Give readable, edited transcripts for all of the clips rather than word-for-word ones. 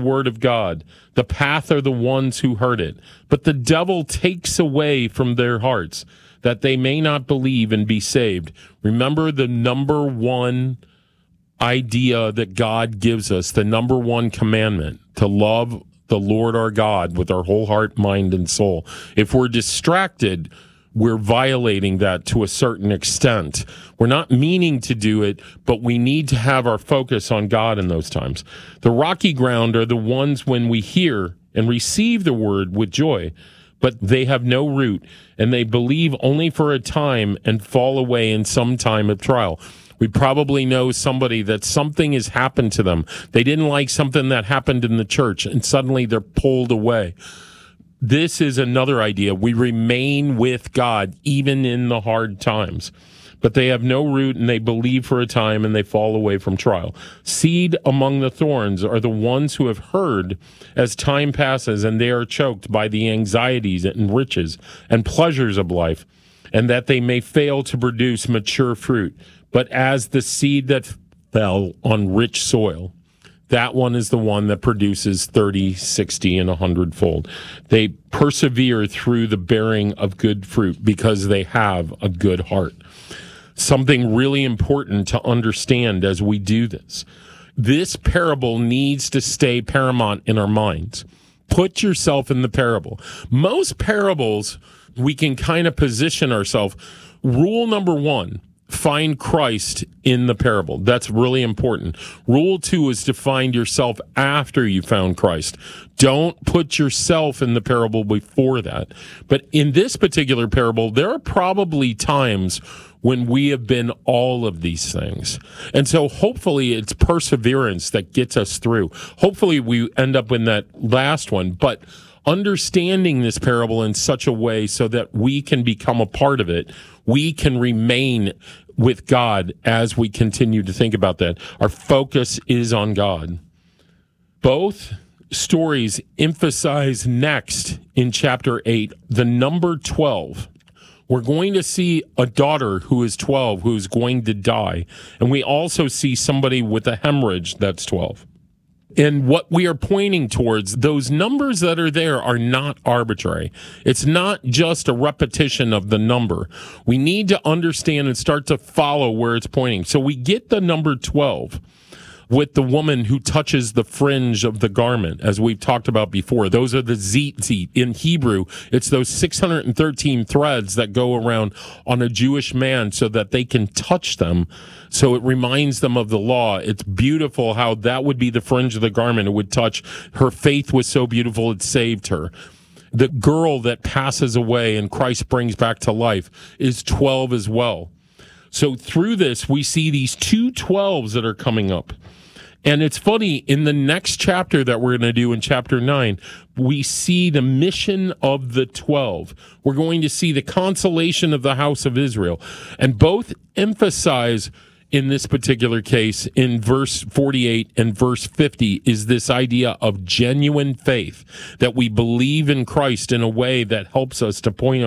word of God. The path are the ones who heard it. But the devil takes away from their hearts, that they may not believe and be saved. Remember the number one idea that God gives us, the number one commandment, to love the Lord our God with our whole heart, mind, and soul. If we're distracted, we're violating that to a certain extent. We're not meaning to do it, but we need to have our focus on God in those times. The rocky ground are the ones when we hear and receive the word with joy, but they have no root, and they believe only for a time and fall away in some time of trial. We probably know somebody that something has happened to them. They didn't like something that happened in the church, and suddenly they're pulled away. This is another idea. We remain with God even in the hard times. But they have no root, and they believe for a time, and they fall away from trial. Seed among the thorns are the ones who have heard as time passes, and they are choked by the anxieties and riches and pleasures of life, and that they may fail to produce mature fruit. But as the seed that fell on rich soil, that one is the one that produces 30, 60, and 100-fold. They persevere through the bearing of good fruit because they have a good heart. Something really important to understand as we do this. This parable needs to stay paramount in our minds. Put yourself in the parable. Most parables, we can kind of position ourselves. Rule number one, find Christ in the parable. That's really important. Rule two is to find yourself after you found Christ. Don't put yourself in the parable before that. But in this particular parable, there are probably times when we have been all of these things. And so hopefully it's perseverance that gets us through. Hopefully we end up in that last one, but understanding this parable in such a way so that we can become a part of it, we can remain with God as we continue to think about that. Our focus is on God. Both stories emphasize next in chapter 8 the number 12. We're going to see a daughter who is 12 who is going to die. And we also see somebody with a hemorrhage that's 12. And what we are pointing towards, those numbers that are there are not arbitrary. It's not just a repetition of the number. We need to understand and start to follow where it's pointing. So we get the number 12 with the woman who touches the fringe of the garment, as we've talked about before. Those are the tzitzit. In Hebrew, it's those 613 threads that go around on a Jewish man so that they can touch them. So it reminds them of the law. It's beautiful how that would be the fringe of the garment. It would touch. Her faith was so beautiful, it saved her. The girl that passes away and Christ brings back to life is 12 as well. So through this, we see these two 12s that are coming up. And it's funny, in the next chapter that we're going to do in chapter 9, we see the mission of the 12. We're going to see the consolation of the house of Israel. And both emphasize, in this particular case, in verse 48 and verse 50, is this idea of genuine faith, that we believe in Christ in a way that helps us to point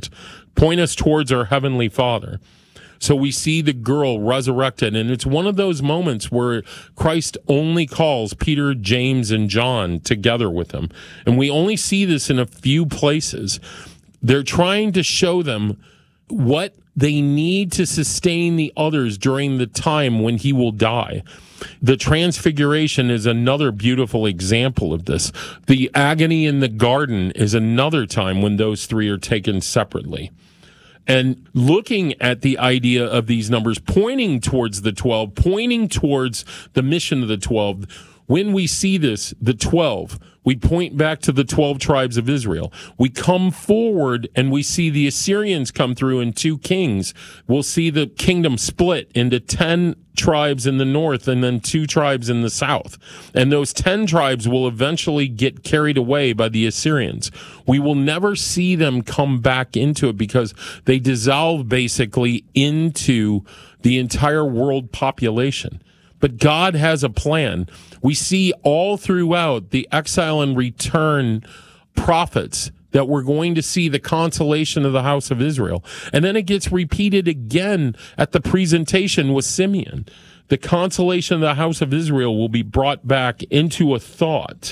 us towards our Heavenly Father. So we see the girl resurrected, and it's one of those moments where Christ only calls Peter, James, and John together with him. And we only see this in a few places. They're trying to show them what they need to sustain the others during the time when he will die. The transfiguration is another beautiful example of this. The agony in the garden is another time when those three are taken separately. And looking at the idea of these numbers, pointing towards the 12, pointing towards the mission of the 12, when we see this, the 12, we point back to the 12 tribes of Israel. We come forward and we see the Assyrians come through in 2 kings. We'll see the kingdom split into 10 tribes in the north and then 2 tribes in the south. And those 10 tribes will eventually get carried away by the Assyrians. We will never see them come back into it because they dissolve basically into the entire world population. But God has a plan. We see all throughout the exile and return prophets that we're going to see the consolation of the house of Israel. And then it gets repeated again at the presentation with Simeon. The consolation of the house of Israel will be brought back into a thought